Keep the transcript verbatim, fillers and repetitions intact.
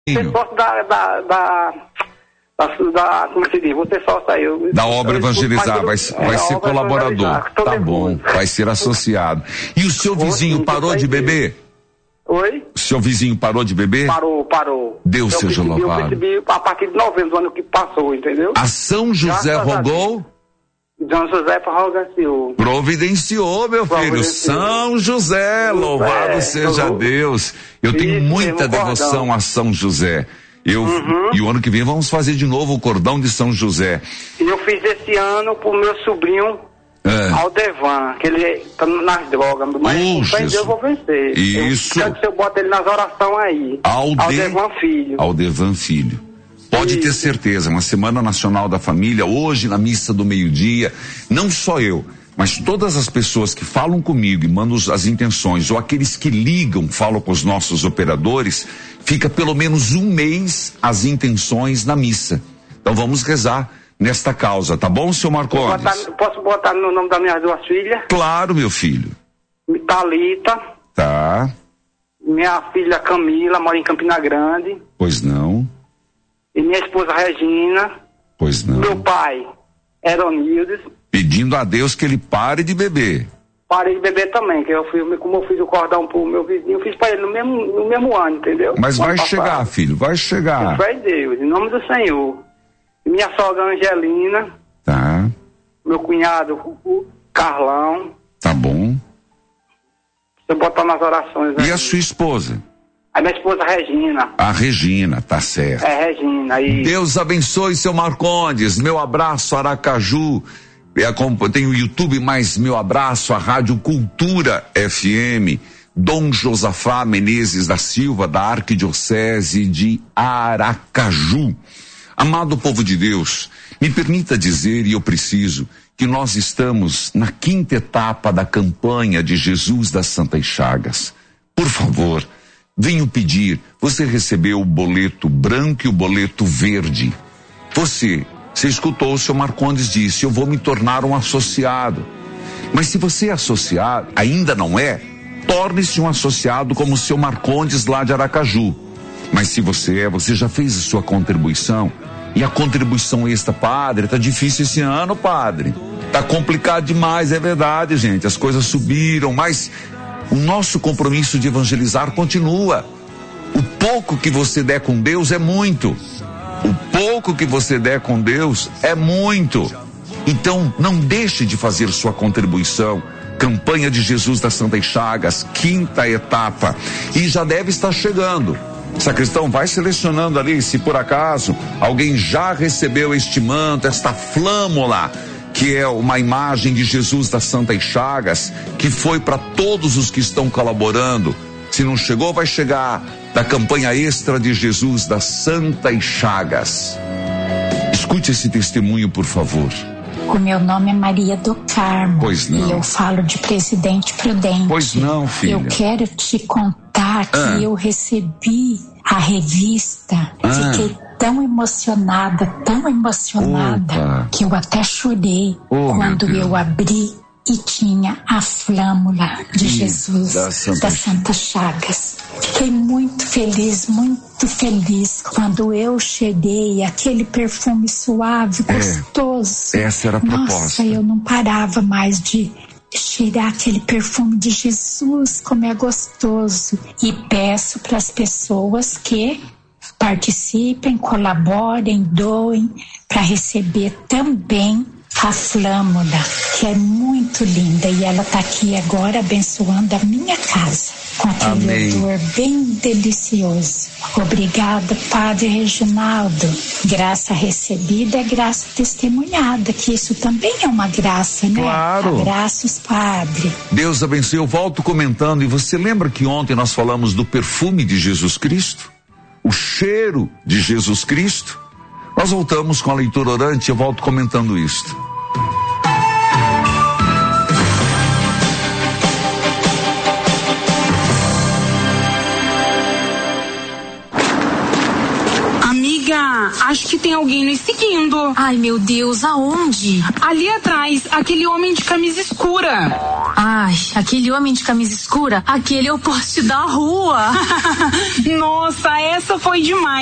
Ser sócio da, da, da, da, da, como se diz, vou ser sócio aí. Eu, da obra eu, evangelizar, eu, vai, é, vai ser colaborador. Tá bom, vai ser associado. E o seu vizinho Sim, parou de beber? Oi? O seu vizinho parou de beber? Parou, parou. Deus eu seja percebi, louvado. Eu percebi a partir de novembro do ano que passou, entendeu? A São José Graças rogou? São José providenciou. Providenciou, meu filho. São José, louvado é, seja eu... Deus. Eu tenho Isso, muita devoção cordão. a São José. Eu, uhum. E o ano que vem vamos fazer de novo o cordão de São José. E eu fiz esse ano pro meu sobrinho é. Aldevan, que ele tá nas drogas, mas com Deus eu vou vencer. Isso. Eu quero que eu bote ele nas orações aí. Alde... Aldevan Filho. Aldevan Filho. Pode Isso. ter certeza, uma Semana Nacional da Família, hoje na missa do meio-dia, não só eu, mas todas as pessoas que falam comigo e mandam as intenções, ou aqueles que ligam, falam com os nossos operadores, fica pelo menos um mês as intenções na missa. Então vamos rezar nesta causa, tá bom, senhor Marcondes? Botar, posso botar no nome das minhas duas filhas? Claro, meu filho. Thalita. Tá. Minha filha Camila, mora em Campina Grande. Pois não. E minha esposa Regina. Pois não. Meu pai, Eronildes. Pedindo a Deus que ele pare de beber. Parei de beber também, que eu fiz, como eu fiz o cordão pro meu vizinho, eu fiz pra ele no mesmo, no mesmo ano, entendeu? Mas vai chegar, filho, vai chegar. Fé em Deus, em nome do Senhor. E minha sogra Angelina. Tá. Meu cunhado Carlão. Tá bom. Você botar nas orações. E aí. A sua esposa? A minha esposa Regina. A Regina, tá certo. É, Regina. E... Deus abençoe, seu Marcondes. Meu abraço, Aracaju. Tem o YouTube, mais meu abraço, a Rádio Cultura F M. Dom Josafá Menezes da Silva, da Arquidiocese de Aracaju. Amado povo de Deus, me permita dizer, e eu preciso, que nós estamos na quinta etapa da campanha de Jesus das Santas Chagas. Por favor, venho pedir, você recebeu o boleto branco e o boleto verde. Você, você escutou, o senhor Marcondes disse, eu vou me tornar um associado. Mas se você é associado, ainda não é, torne-se um associado como o seu Marcondes lá de Aracaju. Mas se você é, você já fez a sua contribuição. E a contribuição extra, padre, tá difícil esse ano, padre. Tá complicado demais, é verdade, gente. As coisas subiram, mas o nosso compromisso de evangelizar continua. O pouco que você der com Deus é muito. O pouco que você der com Deus é muito. Então, não deixe de fazer sua contribuição. Campanha de Jesus das Santas Chagas, quinta etapa. E já deve estar chegando. Sacristão, vai selecionando ali, se por acaso alguém já recebeu este manto, esta flâmula, que é uma imagem de Jesus das Santas Chagas, que foi para todos os que estão colaborando. Se não chegou, vai chegar da campanha extra de Jesus das Santas Chagas. Escute esse testemunho, por favor. O meu nome é Maria do Carmo. Pois não. E eu falo de Presidente Prudente. Pois não, filha. Eu quero te contar que ah. eu recebi a revista. Ah. Fiquei tão emocionada, tão emocionada, Opa. que eu até chorei oh, quando eu abri e tinha a flâmula de Sim, Jesus das Santa... Santas Chagas. Fiquei muito feliz, muito feliz quando eu cheguei, aquele perfume suave, é, gostoso. Essa era a proposta. Nossa, eu não parava mais de cheirar aquele perfume de Jesus, como é gostoso. E peço para as pessoas que participem, colaborem, doem, para receber também a flâmula, que é muito linda, e ela está aqui agora abençoando a minha casa, com aquele Amém. odor bem delicioso. Obrigada, Padre Reginaldo. Graça recebida é graça testemunhada, que isso também é uma graça, né? Claro. Abraços, Padre. Deus abençoe. Eu volto comentando, e você lembra que ontem nós falamos do perfume de Jesus Cristo? O cheiro de Jesus Cristo? Nós voltamos com a leitura orante, eu volto comentando isto. Amiga, Amiga, acho que tem alguém nos seguindo. Ai, meu Deus, aonde? Ali atrás, aquele homem de camisa escura. Ai, aquele homem de camisa escura? Aquele é o poste da rua. Nossa, essa foi demais.